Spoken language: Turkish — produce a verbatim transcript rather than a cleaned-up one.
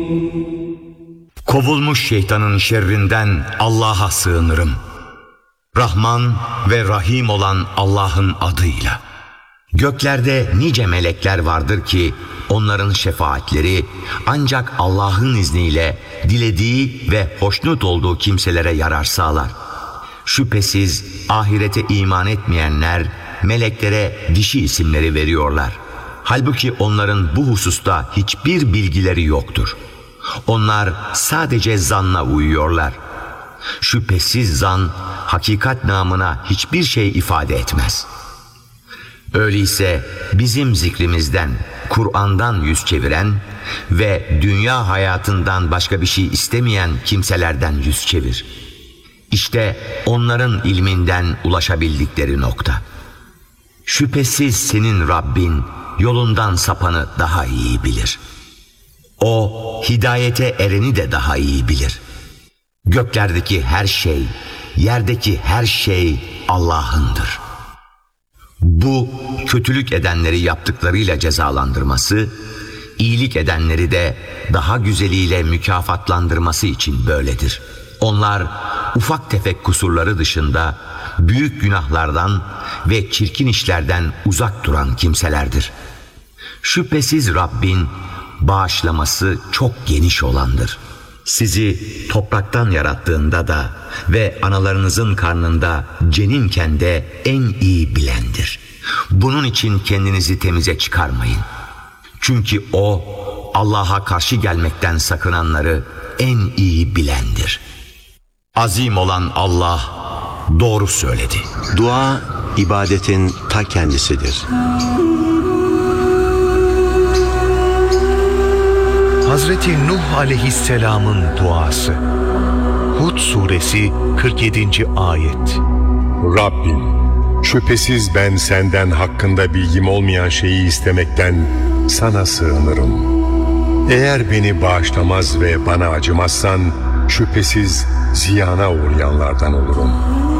Kovulmuş şeytanın şerrinden Allah'a sığınırım. Rahman ve Rahim olan Allah'ın adıyla. Göklerde nice melekler vardır ki onların şefaatleri ancak Allah'ın izniyle dilediği ve hoşnut olduğu kimselere yarar sağlar. Şüphesiz ahirete iman etmeyenler meleklere dişi isimleri veriyorlar. Halbuki onların bu hususta hiçbir bilgileri yoktur. Onlar sadece zanna uyuyorlar. Şüphesiz zan hakikat namına hiçbir şey ifade etmez. Öyleyse bizim zikrimizden, Kur'an'dan yüz çeviren ve dünya hayatından başka bir şey istemeyen kimselerden yüz çevir. İşte onların ilminden ulaşabildikleri nokta. Şüphesiz senin Rabbin yolundan sapanı daha iyi bilir. O hidayete ereni de daha iyi bilir. Göklerdeki her şey, yerdeki her şey Allah'ındır. Bu kötülük edenleri yaptıklarıyla cezalandırması, iyilik edenleri de daha güzeliyle mükafatlandırması için böyledir. Onlar ufak tefek kusurları dışında büyük günahlardan ve çirkin işlerden uzak duran kimselerdir. Şüphesiz Rabbin bağışlaması çok geniş olandır. Sizi topraktan yarattığında da ve analarınızın karnında ceninken de en iyi bilendir. Bunun için kendinizi temize çıkarmayın. Çünkü O Allah'a karşı gelmekten sakınanları en iyi bilendir. Azim olan Allah doğru söyledi. Dua ibadetin ta kendisidir. Hazreti Nuh aleyhisselamın duası. Hud suresi kırk yedinci ayet. Rabbim, şüphesiz ben senden hakkında bilgim olmayan şeyi istemekten sana sığınırım. Eğer beni bağışlamaz ve bana acımazsan şüphesiz ziyana uğrayanlardan olurum.